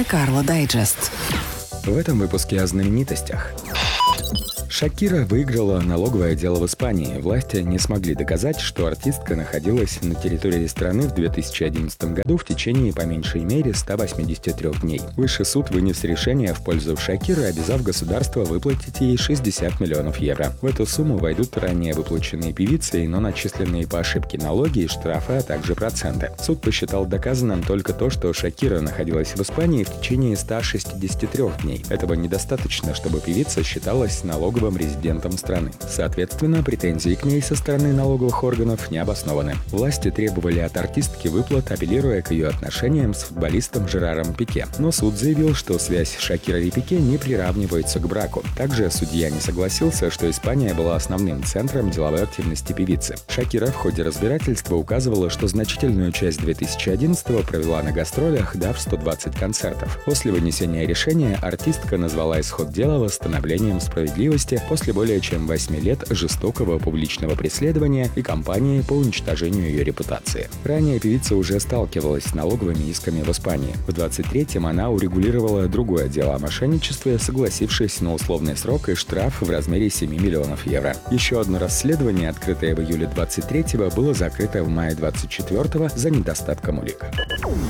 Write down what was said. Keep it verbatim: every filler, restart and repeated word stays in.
Монте-Карло Дайджест. В этом выпуске о знаменитостях. Шакира выиграла налоговое дело в Испании. Власти не смогли доказать, что артистка находилась на территории страны в две тысячи одиннадцатом году в течение по меньшей мере ста восьмидесяти трёх дней. Высший суд вынес решение в пользу Шакиры, обязав государство выплатить ей шестьдесят миллионов евро. В эту сумму войдут ранее выплаченные певицей, но начисленные по ошибке налоги и штрафы, а также проценты. Суд посчитал доказанным только то, что Шакира находилась в Испании в течение ста шестидесяти трёх дней. Этого недостаточно, чтобы певица считалась налоговым резидентом страны. Соответственно, претензии к ней со стороны налоговых органов не обоснованы. Власти требовали от артистки выплат, апеллируя к ее отношениям с футболистом Жераром Пике. Но суд заявил, что связь Шакиры и Пике не приравнивается к браку. Также судья не согласился, что Испания была основным центром деловой активности певицы. Шакира в ходе разбирательства указывала, что значительную часть две тысячи одиннадцатого провела на гастролях, дав сто двадцать концертов. После вынесения решения артистка назвала исход дела восстановлением справедливости после более чем восьми лет жестокого публичного преследования и кампании по уничтожению ее репутации. Ранее певица уже сталкивалась с налоговыми исками в Испании. В двадцать третьем она урегулировала другое дело о мошенничестве, согласившись на условный срок и штраф в размере семи миллионов евро. Еще одно расследование, открытое в июле двадцать третьего, было закрыто в мае двадцать четвёртого за недостатком улик.